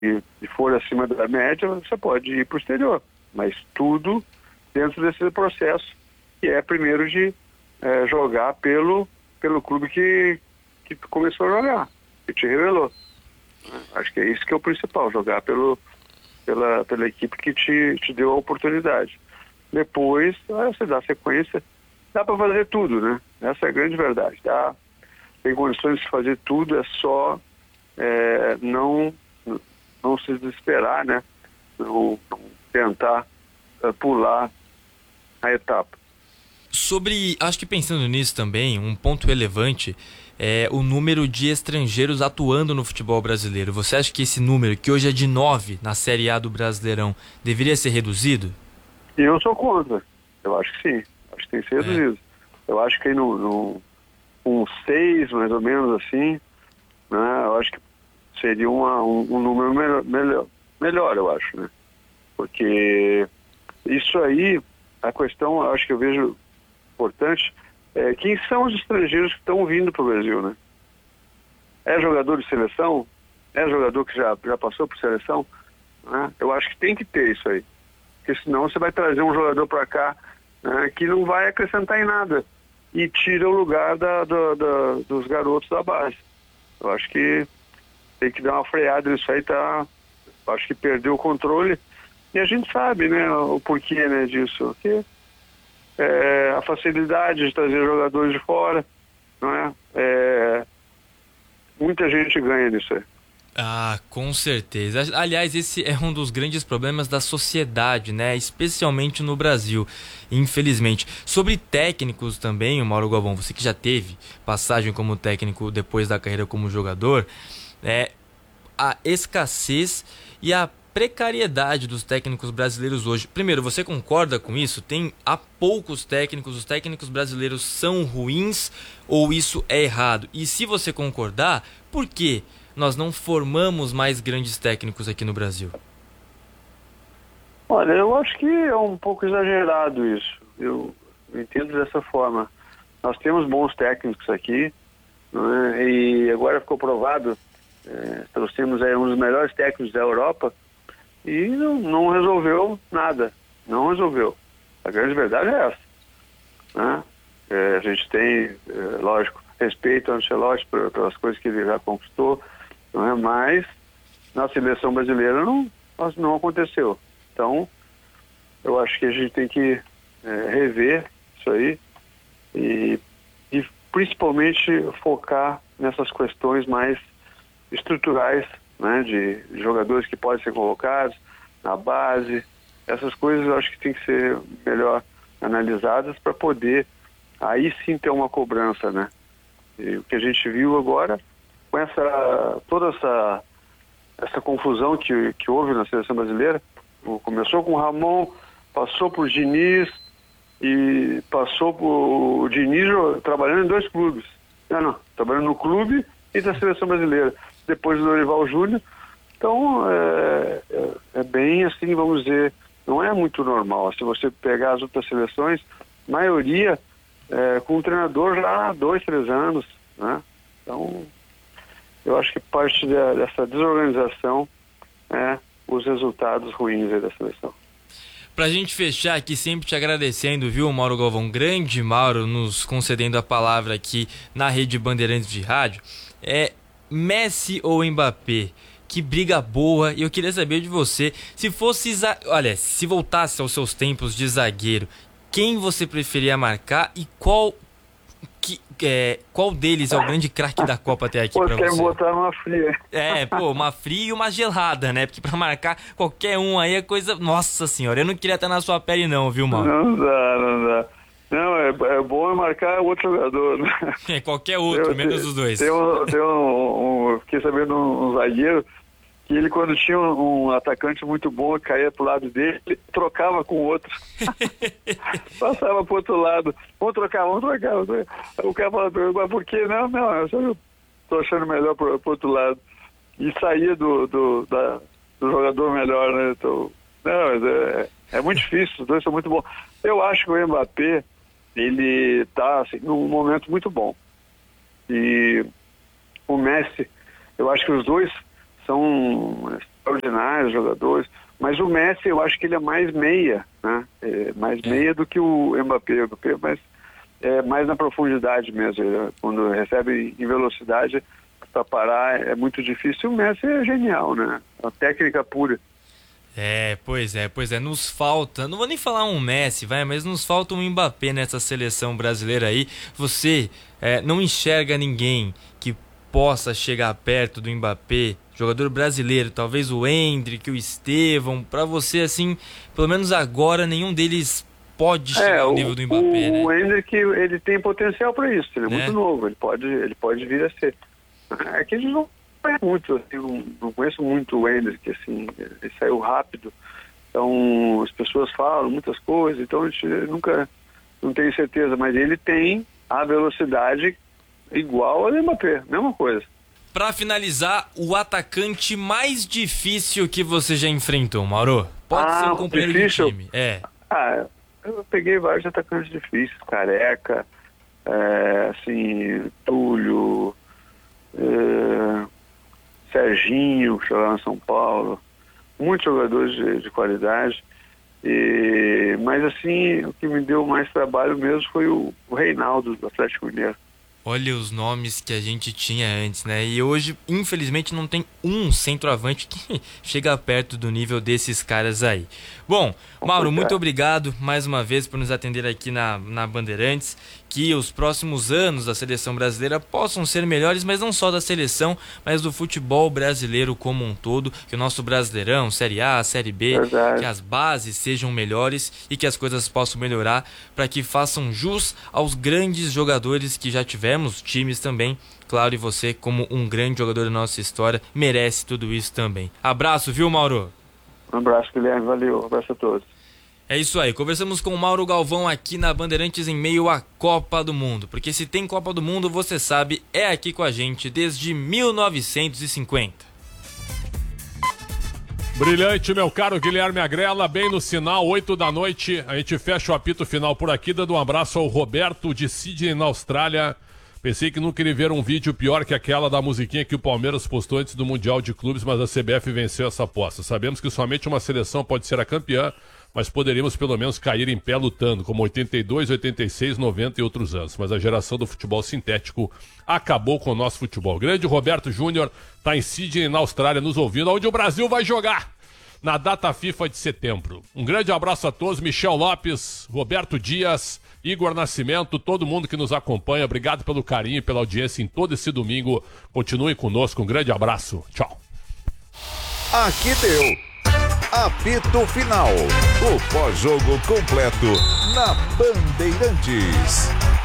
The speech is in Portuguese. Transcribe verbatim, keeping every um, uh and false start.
e, e for acima da média, você pode ir para o exterior. Mas tudo dentro desse processo, que é primeiro de é, jogar pelo, pelo clube que, que tu começou a jogar, que te revelou. Acho que é isso que é o principal, jogar pelo, pela, pela equipe que te, te deu a oportunidade. Depois, você dá sequência, dá para fazer tudo, né? Essa é a grande verdade. Dá, tem condições de fazer tudo, é só é, não, não se desesperar, né? Não, não tentar é, pular a etapa. Sobre, acho que pensando nisso também, um ponto relevante é o número de estrangeiros atuando no futebol brasileiro. Você acha que esse número, que hoje é de nove na Série A do Brasileirão, deveria ser reduzido? E eu sou contra. Eu acho que sim. Acho que tem que ser reduzido. É. Eu acho que no, no, um seis, mais ou menos assim, né, eu acho que seria uma, um, um número melhor, melhor, melhor, eu acho, né? Porque isso aí, a questão, eu acho que eu vejo importante, é quem são os estrangeiros que estão vindo para o Brasil, né? É jogador de seleção? É jogador que já, já passou por seleção? Né? Eu acho que tem que ter isso aí. Porque senão você vai trazer um jogador para cá, né, que não vai acrescentar em nada e tira o lugar da, da, da, dos garotos da base. Eu acho que tem que dar uma freada nisso aí, tá? Eu acho que perdeu o controle e a gente sabe, né, o porquê, né, disso. Porque é, a facilidade de trazer jogadores de fora, não é? É, muita gente ganha nisso aí. Ah, com certeza. Aliás, esse é um dos grandes problemas da sociedade, né? Especialmente no Brasil, infelizmente. Sobre técnicos também, o Mauro Galvão, você que já teve passagem como técnico depois da carreira como jogador, é, a escassez e a precariedade dos técnicos brasileiros hoje. Primeiro, você concorda com isso? Tem há poucos técnicos, os técnicos brasileiros são ruins ou isso é errado? E se você concordar, por quê nós não formamos mais grandes técnicos aqui no Brasil? Olha, eu acho que é um pouco exagerado isso. Eu entendo dessa forma. Nós temos bons técnicos aqui, né? E agora ficou provado, é, trouxemos aí um dos melhores técnicos da Europa e não, não resolveu nada. Não resolveu. A grande verdade é essa, né? É, a gente tem, é, lógico, respeito ao Ancelotti pelas coisas que ele já conquistou, não é? Mas na seleção brasileira não, não aconteceu. Então, eu acho que a gente tem que é, rever isso aí e, e principalmente focar nessas questões mais estruturais, né, de jogadores que podem ser colocados na base. Essas coisas eu acho que tem que ser melhor analisadas para poder aí sim ter uma cobrança, né? E o que a gente viu agora, com essa, toda essa, essa confusão que, que houve na seleção brasileira, começou com o Ramon, passou por Diniz e passou por o Diniz trabalhando em dois clubes. Não, não, trabalhando no clube e na seleção brasileira. Depois do Dorival Júnior. Então, é, é, é bem assim, vamos dizer, não é muito normal. Se você pegar as outras seleções, maioria é, com um treinador já há dois, três anos, né? Então, eu acho que parte de, dessa desorganização é os resultados ruins aí da seleção. Pra gente fechar aqui, sempre te agradecendo, viu, Mauro Galvão? Grande Mauro, nos concedendo a palavra aqui na Rede Bandeirantes de Rádio. É Messi ou Mbappé? Que briga boa. E eu queria saber de você, se fosse, olha, se voltasse aos seus tempos de zagueiro, quem você preferia marcar e qual que, é, qual deles é o grande craque da Copa até aqui pra você? Você quer botar uma fria. É, pô, uma fria e uma gelada, né? Porque pra marcar qualquer um aí é coisa... Nossa senhora, eu não queria estar na sua pele não, viu, Mauro? Não dá, não dá. Não, é, é bom marcar outro jogador, né? É, qualquer outro, eu, menos os dois. Tem um, tem um, um, fiquei sabendo um, um zagueiro que ele, quando tinha um, um atacante muito bom, caía pro lado dele, ele trocava com o outro. Passava pro outro lado. Vamos trocar, vamos trocar. Vamos trocar. O cara falava, mas por que não? Não, eu só tô achando melhor pro, pro outro lado. E saía do, do, da, do jogador melhor, né? Então, não, mas é, é muito difícil, os dois são muito bons. Eu acho que o Mbappé, ele tá assim, num momento muito bom. E o Messi, eu acho que os dois são extraordinários jogadores, mas o Messi eu acho que ele é mais meia, né? É mais é. meia do que o Mbappé, o Mbappé, mas é mais na profundidade mesmo. Ele, quando recebe em velocidade para parar é muito difícil. O Messi é genial, né? A técnica pura. É, pois é, pois é, nos falta, não vou nem falar um Messi, vai, mas nos falta um Mbappé nessa seleção brasileira aí. Você é, não enxerga ninguém que possa chegar perto do Mbappé, jogador brasileiro, talvez o Endrick, o Estevão, pra você assim, pelo menos agora nenhum deles pode chegar é, ao nível do Mbappé, o, né? O Endrick, ele tem potencial para isso, ele é, é muito novo, ele pode, ele pode vir a ser. É que ele não conheço muito, assim, não, não conheço muito o Endrick, assim, ele saiu rápido, então as pessoas falam muitas coisas, então a gente nunca, não tem certeza, mas ele tem a velocidade igual ao Mbappé, mesma coisa. Pra finalizar, o atacante mais difícil que você já enfrentou, Mauro? Pode ah, ser um companheiro difícil? de time. É. Ah, eu peguei vários atacantes difíceis, Careca, é, assim, Túlio, é, Serginho, que jogava em São Paulo, muitos jogadores de, de qualidade, e, mas assim, o que me deu mais trabalho mesmo foi o, o Reinaldo do Atlético Mineiro. Olha os nomes que a gente tinha antes, né? E hoje, infelizmente, não tem um centroavante que chega perto do nível desses caras aí. Bom, Mauro, muito obrigado mais uma vez por nos atender aqui na, na Bandeirantes. Que os próximos anos da seleção brasileira possam ser melhores, mas não só da seleção, mas do futebol brasileiro como um todo. Que o nosso Brasileirão, Série A, Série B, Verdade. Que as bases sejam melhores e que as coisas possam melhorar para que façam jus aos grandes jogadores que já tivemos, times também. Claro, e você, como um grande jogador da nossa história, merece tudo isso também. Abraço, viu, Mauro? Um abraço, Guilherme. Valeu. Um abraço a todos. É isso aí, conversamos com o Mauro Galvão aqui na Bandeirantes em meio à Copa do Mundo, porque se tem Copa do Mundo, você sabe, é aqui com a gente desde mil novecentos e cinquenta. Brilhante, meu caro Guilherme Agrela, bem no sinal, oito da noite, a gente fecha o apito final por aqui, dando um abraço ao Roberto de Sydney, na Austrália. Pensei que não queria ver um vídeo pior que aquela da musiquinha que o Palmeiras postou antes do Mundial de Clubes, mas a C B F venceu essa aposta. Sabemos que somente uma seleção pode ser a campeã, mas poderíamos pelo menos cair em pé lutando, como oitenta e dois, oitenta e seis, noventa e outros anos. Mas a geração do futebol sintético acabou com o nosso futebol. Grande Roberto Júnior está em Sydney, na Austrália, nos ouvindo, onde o Brasil vai jogar na data FIFA de setembro. Um grande abraço a todos, Michel Lopes, Roberto Dias, Igor Nascimento, todo mundo que nos acompanha. Obrigado pelo carinho e pela audiência em todo esse domingo. Continuem conosco, um grande abraço. Tchau. Aqui deu. Apito Final. O pós-jogo completo na Bandeirantes.